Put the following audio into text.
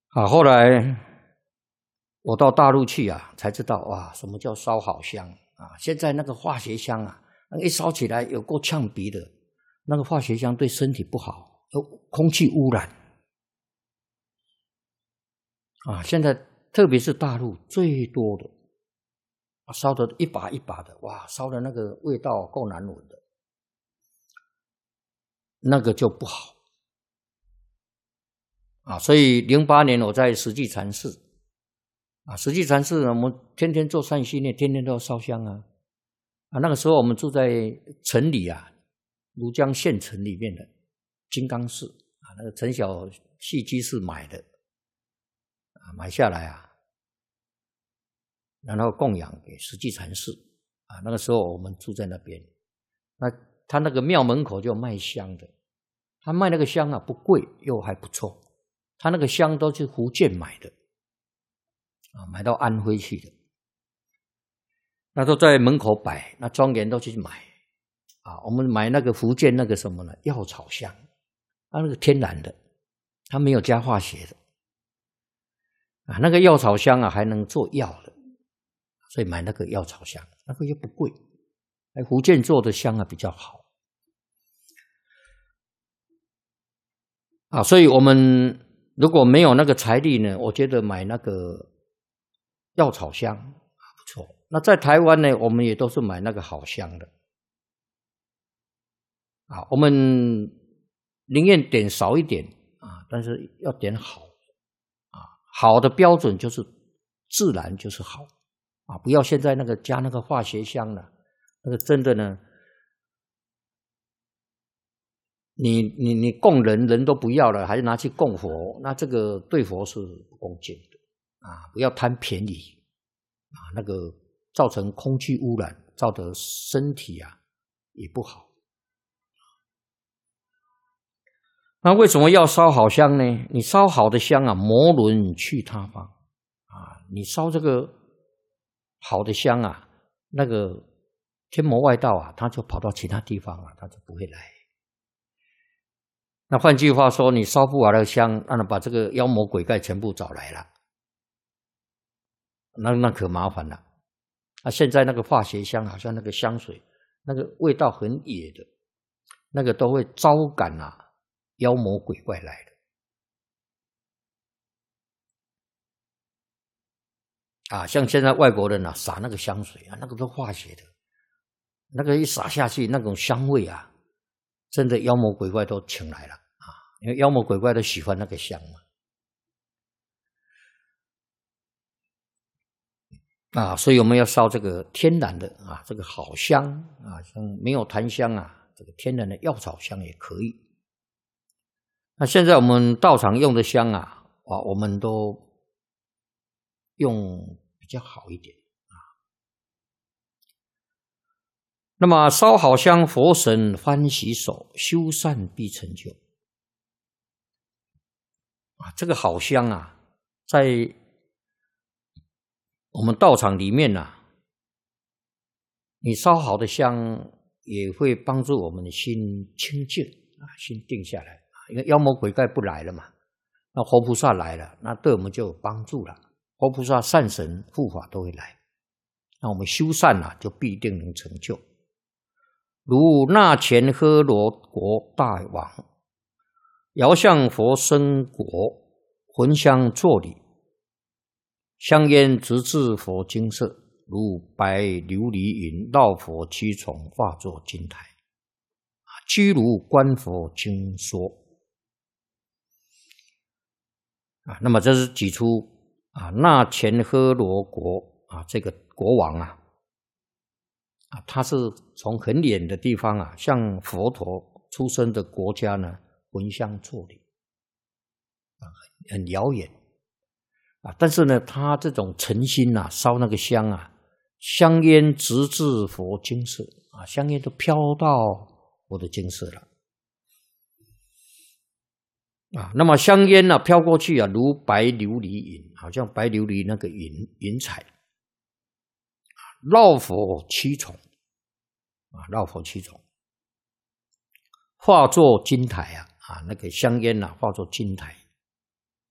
后来我到大陆去啊，才知道哇，什么叫烧好香啊！现在那个化学香啊，一烧起来有够呛鼻的，那个化学香对身体不好，有空气污染啊！现在特别是大陆最多的，烧的一把一把的，哇，烧的那个味道够难闻的，那个就不好啊！所以08年我在实际禅寺。实际禅寺呢，我们天天做善心念，天天都要烧香啊！那个时候我们住在城里啊，庐江县城里面的金刚寺啊，那个陈小戏居士买的买下来啊，然后供养给实际禅寺啊。那个时候我们住在那边，那他那个庙门口就卖香的，他卖那个香啊不贵又还不错，他那个香都是福建买的。买到安徽去的，那都在门口摆，那庄严都去买我们买那个福建那个什么呢？药草香，那个天然的，它没有加化学的那个药草香还能做药的，所以买那个药草香，那个又不贵，福建做的香比较好所以我们如果没有那个财力呢，我觉得买那个药草香不错。那在台湾呢，我们也都是买那个好香的我们宁愿点少一点但是要点好好的标准就是自然就是好不要现在那个加那个化学香了，那个真的呢，你供人都不要了，还是拿去供佛，那这个对佛是不恭敬的不要贪便宜那个造成空气污染，造成身体也不好。那为什么要烧好香呢？你烧好的香摩轮去他方你烧这个好的香那个天魔外道他就跑到其他地方他就不会来。那换句话说，你烧不好的香，那把这个妖魔鬼怪全部找来了，那可麻烦了现在那个化学香，好像那个香水，那个味道很野的，那个都会招感妖魔鬼怪来的像现在外国人撒那个香水那个都化学的，那个一撒下去，那种香味真的妖魔鬼怪都请来了因为妖魔鬼怪都喜欢那个香嘛所以我们要烧这个天然的这个好香像没有檀香这个天然的药草香也可以。那现在我们道场用的香我们都用比较好一点那么烧好香，佛神欢喜手，修善必成就这个好香在我们道场里面你烧好的香也会帮助我们的心清净心定下来，因为妖魔鬼怪不来了嘛，那活菩萨来了，那对我们就有帮助了，活菩萨善神护法都会来，那我们修善就必定能成就。如那前诃罗国大王遥向佛生果，焚香作礼，香烟直至佛精舍，如白琉璃云绕佛七重，化作金台，居如观佛经说那么这是举出那前诃罗国这个国王他是从很远的地方向佛陀出生的国家呢焚香作礼很遥远但是呢他这种诚心烧那个香香烟直至佛精舍香烟都飘到佛的精舍了那么香烟飘过去如白琉璃云，好像白琉璃那个云彩绕佛七重绕佛七重，化作金台那个香烟化作金台